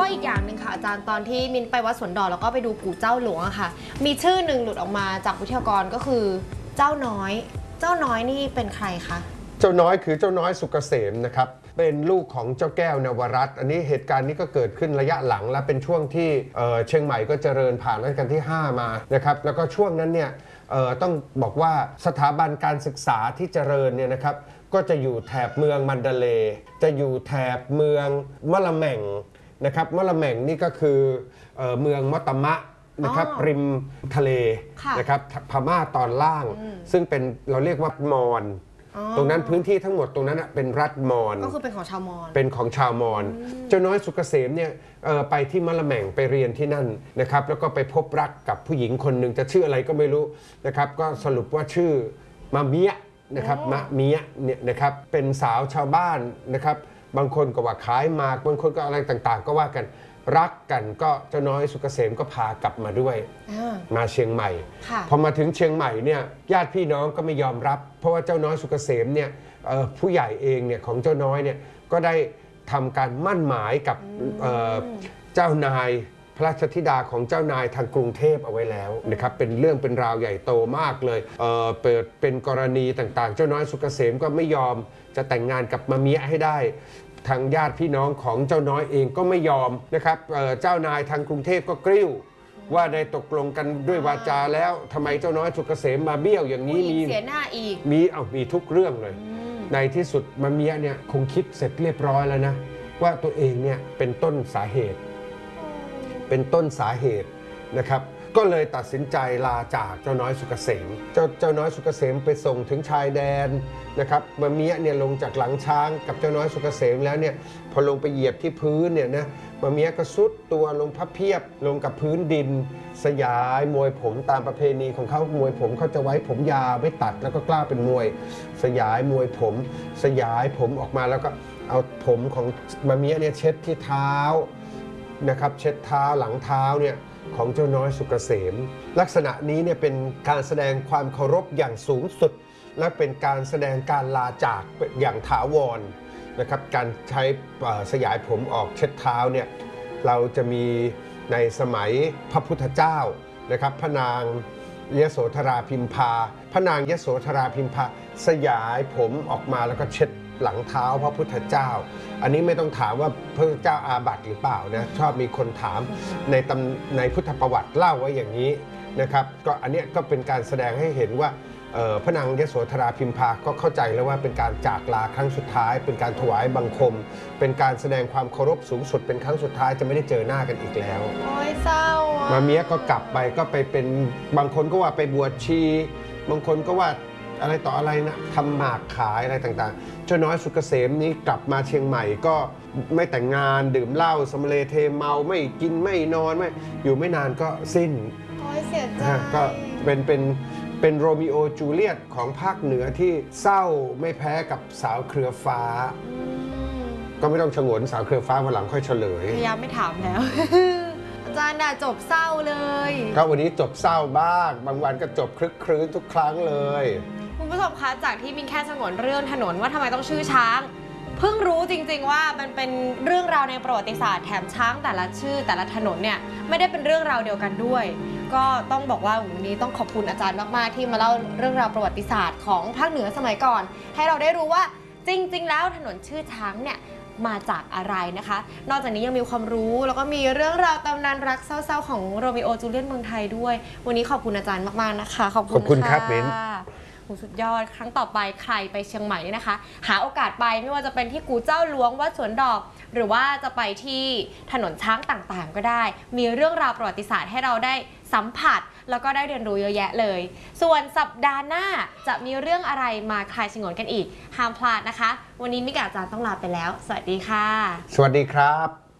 ก็อีกอย่างหนึ่งค่ะอาจารย์ตอนที่มินไปวัดสวนดอกแล้วก็ไปดูกู่เจ้าหลวงอะค่ะมีชื่อหนึ่งหลุดออกมาจากวิทยากรก็คือเจ้าน้อยนี่เป็นใครคะเจ้าน้อยคือเจ้าน้อยสุกเกษมนะครับเป็นลูกของเจ้าแก้วนวรัตน์อันนี้เหตุการณ์นี้ก็เกิดขึ้นระยะหลังและเป็นช่วงที่เชียงใหม่ก็เจริญผ่านรัชกาลที่5มานะครับแล้วก็ช่วงนั้นเนี่ยต้องบอกว่าสถาบันการศึกษาที่เจริญเนี่ยนะครับก็จะอยู่แถบเมืองมันดาเลย์จะอยู่แถบเมืองมะละแม่งนะครับมะละแม่งนี่ก็คือเมืองมะตะมะนะครับริมทะเลนะครับพม่าตอนล่างซึ่งเป็นเราเรียกว่ามอญตรงนั้นพื้นที่ทั้งหมดตรงนั้นเป็นรัฐมอญก็คือเป็นของชาวมอญเป็นของชาวมอญเจ้าน้อยสุกเกษมเนี่ยไปที่มะละแม่งไปเรียนที่นั่นนะครับแล้วก็ไปพบรักกับผู้หญิงคนหนึ่งจะชื่ออะไรก็ไม่รู้นะครับก็สรุปว่าชื่อมะเมียนะครับมะเมียเนี่ยนะครับเป็นสาวชาวบ้านนะครับบางคนก็ว่าขายหมากบางคนก็อะไรต่างๆก็ว่ากันรักกันก็เจ้าน้อยสุกเกษมก็พากลับมาด้วยมาเชียงใหม่พอมาถึงเชียงใหม่เนี่ยญาติพี่น้องก็ไม่ยอมรับเพราะว่าเจ้าน้อยสุกเกษมเนี่ยผู้ใหญ่เองเนี่ยของเจ้าน้อยเนี่ยก็ได้ทำการมั่นหมายกับเจ้านายพระราชธิดาของเจ้านายทางกรุงเทพเอาไว้แล้วนะครับเป็นเรื่องเป็นราวใหญ่โตมากเลยเปิดเป็นกรณีต่างๆเจ้าน้อยสุกเกษมก็ไม่ยอมจะแต่งงานกับมะเมียให้ได้ทางญาติพี่น้องของเจ้าน้อยเองก็ไม่ยอมนะครับเจ้านายทางกรุงเทพก็กริ้วว่าได้ตกลงกันด้วยวาจาแล้วทำไมเจ้าน้อยสุกเกษมมาเบี้ยวอย่างนี้มีเสียหน้าอีกมีทุกเรื่องเลยในที่สุดมะเมียเนี่ยคงคิดเสร็จเรียบร้อยแล้วนะว่าตัวเองเนี่ยเป็นต้นสาเหตุนะครับก็เลยตัดสินใจลาจากเจ้าน้อยสุกเกษมเจ้าน้อยสุกเกษมไปส่งถึงชายแดนนะครับมะเมียเนี่ยลงจากหลังช้างกับเจ้าน้อยสุกเกษมแล้วเนี่ยพอลงไปเหยียบที่พื้นเนี่ยนะมะเมียก็ซุดตัวลงพับเพียบลงกับพื้นดินสยายมวยผมตามประเพณีของเขามวยผมเขาจะไว้ผมยาวไม่ตัดแล้วก็กล้าเป็นมวยสยายมวยผมสยายผมออกมาแล้วก็เอาผมของมะเมียเนี่ยเช็ดที่เท้านะครับเช็ดเท้าหลังเท้าเนี่ยของเจ้าน้อยสุกเกษมลักษณะนี้เนี่ยเป็นการแสดงความเคารพอย่างสูงสุดและเป็นการแสดงการลาจากอย่างถาวรนะครับการใช้สยายผมออกเช็ดเท้าเนี่ยเราจะมีในสมัยพระพุทธเจ้านะครับพระนางยโสธราพิมพาพระนางยโสธราพิมพาสยายผมออกมาแล้วก็เช็ดหลังเท้าพระพุทธเจ้าอันนี้ไม่ต้องถามว่าพระพุทธเจ้าอาบัติหรือเปล่านะชอบมีคนถามในพุทธประวัติเล่าไว้อย่างนี้นะครับก็อันนี้ก็เป็นการแสดงให้เห็นว่าพระนางยโสธราพิมพาก็เข้าใจแล้วว่าเป็นการจากลาครั้งสุดท้ายเป็นการถวายบังคมเป็นการแสดงความเคารพสูงสุดเป็นครั้งสุดท้ายจะไม่ได้เจอหน้ากันอีกแล้วโอ้ยเศร้าอ่ะมาเมียก็กลับไปก็ไปเป็นบางคนก็ว่าไปบวชชีบางคนก็ว่าอะไรต่ออะไรนะทำหมากขายอะไรต่างๆเจ้าน้อยสุกเกษมนี้กลับมาเชียงใหม่ก็ไม่แต่งงานดื่มเหล้าสำเร็จเทเมาไม่กินไม่นอนไม่อยู่ไม่นานก็สิ้นโอ้ยเสียใจก็เป็นโรมิโอจูเลียตของภาคเหนือที่เศร้าไม่แพ้กับสาวเครือฟ้าก็ไม่ต้องฉงนสาวเครือฟ้าวันหลังค่อยเฉลยพยายามไม่ถามแล้วอาจารย์น่ะจบเศร้าเลยก็วันนี้จบเศร้าบ้างบางวันก็จบคลึกครื้นทุกครั้งเลยคุณผู้ชมคะจากที่มินแค่ฉงนเรื่องถนนว่าทำไมต้องชื่อช้างเพิ่งรู้จริงๆว่ามันเป็นเรื่องราวในประวัติศาสตร์แถมช้างแต่ละชื่อแต่ละถนนเนี่ยไม่ได้เป็นเรื่องราวเดียวกันด้วยก็ต้องบอกว่าวันนี้ต้องขอบคุณอาจารย์มากๆที่มาเล่าเรื่องราวประวัติศาสตร์ของภาคเหนือสมัยก่อนให้เราได้รู้ว่าจริงๆแล้วถนนชื่อช้างเนี่ยมาจากอะไรนะคะนอกจากนี้ยังมีความรู้แล้วก็มีเรื่องราวตำนานรักเศร้าๆของโรมิโอจูเลียตเมืองไทยด้วยวันนี้ขอบคุณอาจารย์มากๆนะคะขอบคุณครับเบนสุดยอดครั้งต่อไปใครไปเชียงใหม่นี่นะคะหาโอกาสไปไม่ว่าจะเป็นที่กู่เจ้าหลวงวัดสวนดอกหรือว่าจะไปที่ถนนช้างต่างๆก็ได้มีเรื่องราวประวัติศาสตร์ให้เราได้สัมผัสแล้วก็ได้เรียนรู้เยอะแยะเลยส่วนสัปดาห์หน้าจะมีเรื่องอะไรมาคลายฉงนกันอีกห้ามพลาดนะคะวันนี้มิกกับอาจารย์ต้องลาไปแล้วสวัสดีค่ะสวัสดีครับ